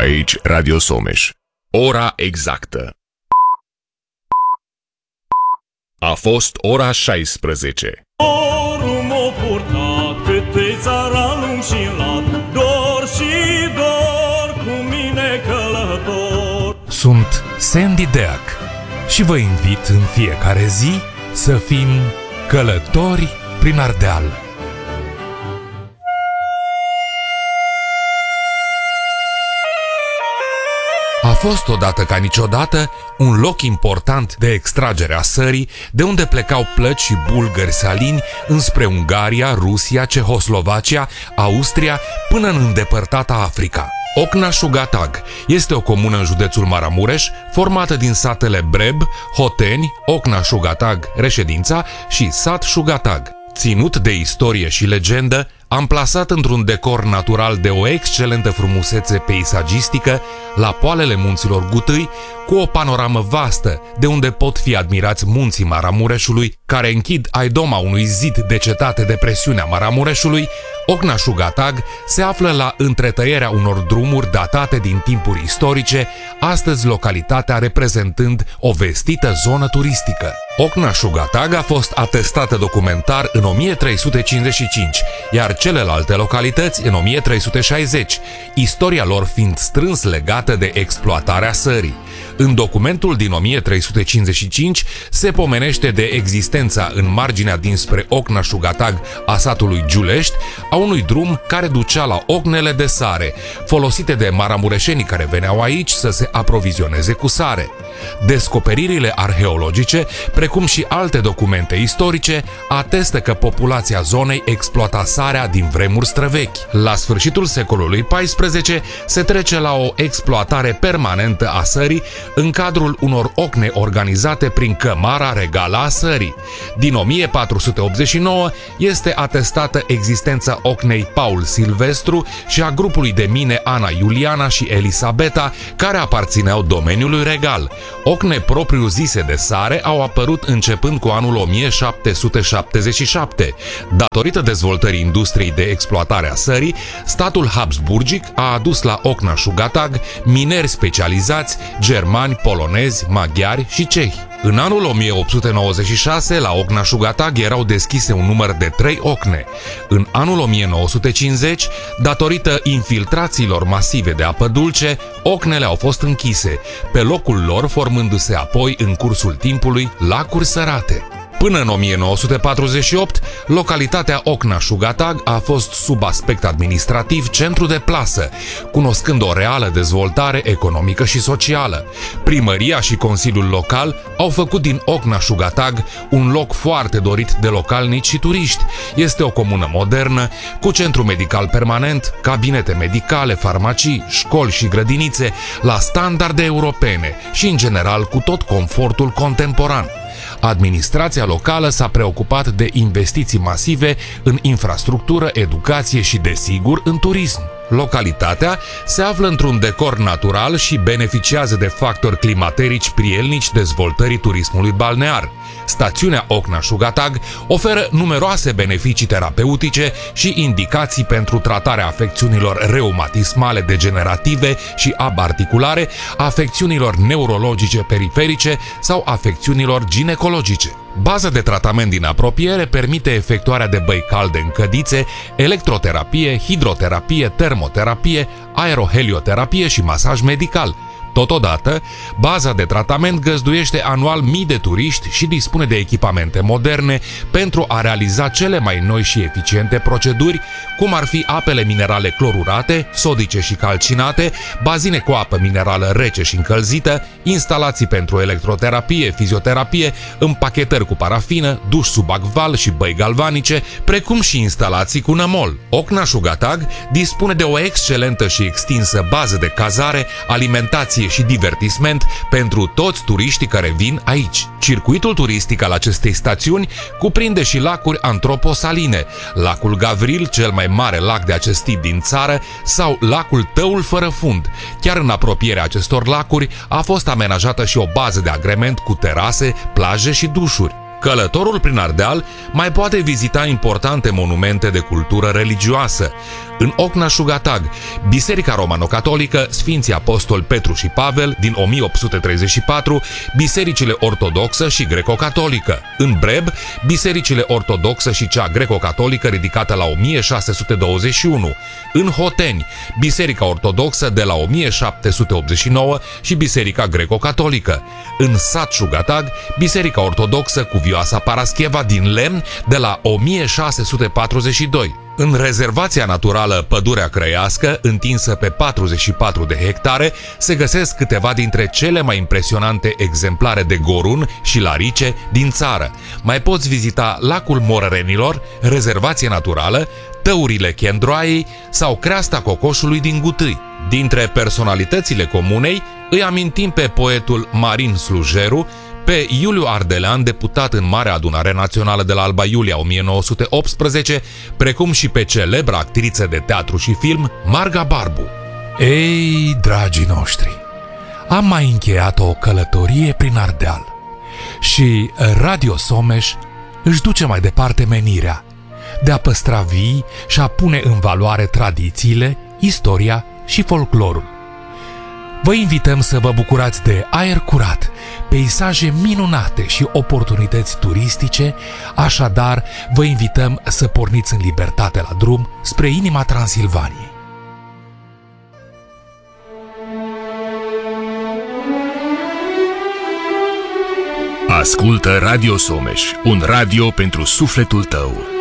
Aici Radio Someș. Ora exactă. A fost ora 16. Dorul m-a purtat pe țara lung și lat, dor și dor cu mine călător. Sunt Sandy Deac și vă invit în fiecare zi să fim călători prin Ardeal. A fost odată ca niciodată un loc important de extragere a sării, de unde plecau plăci și bulgări salini înspre Ungaria, Rusia, Cehoslovacia, Austria, până în îndepărtata Africa. Ocna-Shugatag este o comună în județul Maramureș, formată din satele Breb, Hoteni, Ocna-Shugatag, reședința, și Sat Shugatag. Ținut de istorie și legendă, amplasat într-un decor natural de o excelentă frumusețe peisagistică, la poalele munților Gutâi, cu o panoramă vastă, de unde pot fi admirați munții Maramureșului, care închid aidoma unui zid de cetate de presiunea Maramureșului, Ocna-Shugatag se află la întretăierea unor drumuri datate din timpuri istorice, astăzi localitatea reprezentând o vestită zonă turistică. Ocna-Shugatag a fost atestată documentar în 1355, iar celelalte localități în 1360, istoria lor fiind strâns legată de exploatarea sării. În documentul din 1355 se pomenește de existența în marginea dinspre Ocna-Shugatag a satului Giulești a unui drum care ducea la ocnele de sare, folosite de maramureșenii care veneau aici să se aprovizioneze cu sare. Descoperirile arheologice, precum și alte documente istorice, atestă că populația zonei exploata sarea din vremuri străvechi. La sfârșitul secolului XIV se trece la o exploatare permanentă a sării în cadrul unor ocne organizate prin Cămara Regală a Sării. Din 1489 este atestată existența ocnei Paul Silvestru și a grupului de mine Ana Iuliana și Elisabeta, care aparțineau domeniului regal. Ocne propriu-zise de sare au apărut începând cu anul 1777. Datorită dezvoltării industriei de exploatare a sării, statul habsburgic a adus la Ocna-Shugatag mineri specializați, germani, polonezi, maghiari și cehi. În anul 1896, la Ocna-Shugatag erau deschise un număr de 3 ocne. În anul 1950, datorită infiltrațiilor masive de apă dulce, ocnele au fost închise, pe locul lor formându-se apoi în cursul timpului lacuri sărate. Până în 1948, localitatea Ocna-Shugatag a fost sub aspect administrativ centru de plasă, cunoscând o reală dezvoltare economică și socială. Primăria și Consiliul Local au făcut din Ocna-Shugatag un loc foarte dorit de localnici și turiști. Este o comună modernă, cu centru medical permanent, cabinete medicale, farmacii, școli și grădinițe la standarde europene și, în general, cu tot confortul contemporan. Administrația locală s-a preocupat de investiții masive în infrastructură, educație și, desigur, în turism. Localitatea se află într-un decor natural și beneficiază de factori climaterici prielnici dezvoltării turismului balnear. Stațiunea Ocna-Shugatag oferă numeroase beneficii terapeutice și indicații pentru tratarea afecțiunilor reumatismale degenerative și abarticulare, afecțiunilor neurologice periferice sau afecțiunilor ginecologice. Baza de tratament din apropiere permite efectuarea de băi calde în cădițe, electroterapie, hidroterapie, termoterapie, aerohelioterapie și masaj medical. Totodată, baza de tratament găzduiește anual mii de turiști și dispune de echipamente moderne pentru a realiza cele mai noi și eficiente proceduri, cum ar fi apele minerale clorurate, sodice și calcinate, bazine cu apă minerală rece și încălzită, instalații pentru electroterapie, fizioterapie, împachetări cu parafină, duș sub acval și băi galvanice, precum și instalații cu nămol. Ocna-Shugatag dispune de o excelentă și extinsă bază de cazare, alimentație și divertisment pentru toți turiștii care vin aici. Circuitul turistic al acestei stațiuni cuprinde și lacuri antroposaline, lacul Gavril, cel mai mare lac de acest tip din țară, sau lacul Tăul fără fund. Chiar în apropierea acestor lacuri a fost amenajată și o bază de agrement cu terase, plaje și dușuri. Călătorul prin Ardeal mai poate vizita importante monumente de cultură religioasă. În Ocna-Shugatag, Biserica Romano-Catolică Sfinții Apostoli Petru și Pavel din 1834, bisericile ortodoxă și greco-catolică. În Breb, bisericile ortodoxă și cea greco-catolică ridicată la 1621. În Hoteni, biserica ortodoxă de la 1789 și biserica greco-catolică. În Sat Shugatag, biserica ortodoxă cuvioasa Parascheva din lemn de la 1642. În rezervația naturală Pădurea Crăiască, întinsă pe 44 de hectare, se găsesc câteva dintre cele mai impresionante exemplare de gorun și larice din țară. Mai poți vizita Lacul Morărenilor, rezervație naturală, Tăurile Chendroaiei sau Creasta Cocoșului din Gutâi. Dintre personalitățile comunei, îi amintim pe poetul Marin Slujeru, pe Iuliu Ardelean, deputat în Marea Adunare Națională de la Alba Iulia 1918, precum și pe celebra actriță de teatru și film, Marga Barbu. Ei, dragii noștri, am mai încheiat o călătorie prin Ardeal și Radio Someș își duce mai departe menirea de a păstra vii și a pune în valoare tradițiile, istoria și folclorul. Vă invităm să vă bucurați de aer curat, peisaje minunate și oportunități turistice, așadar vă invităm să porniți în libertate la drum spre inima Transilvaniei. Ascultă Radio Someș, un radio pentru sufletul tău.